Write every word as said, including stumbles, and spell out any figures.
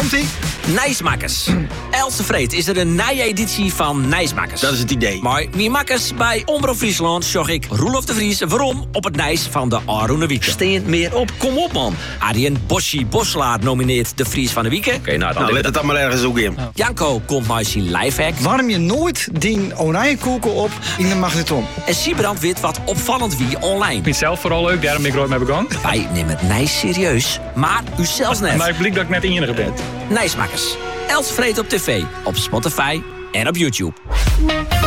Komt-ie? Nijsmakers. Else Vreed is er een nij-editie van Nijsmakers. Dat is het idee. Maar wie makkers bij Omroep Friesland zag ik Roelof de Vries waarom op het Nijs van de Aroene Wieken. Steent meer op, kom op man. Arjen Boschi Boslaar nomineert de Vries van de Wieken. Oké, nou, dan nou, let het dan maar ergens ook in. Janko komt maar zijn lifehack. Warm je nooit die oranjekoeken op in de magnetron. En Siebrand weet wat opvallend wie online. Ik vind het zelf vooral leuk, daarom ben ik er ooit mee begonnen. Wij nemen het Nijs serieus, maar u zelfs net. Maar ik blik dat ik net enige ben. Nijsmakers. Else Vreed op tv, op Spotify en op YouTube.